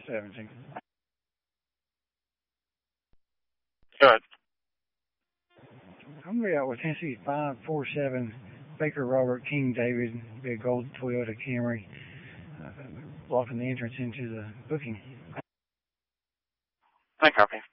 17. Go ahead. I'm going to be out with Tennessee 547 Baker Robert King David, be a gold Toyota Camry, blocking the entrance into the booking. Thank you, copy.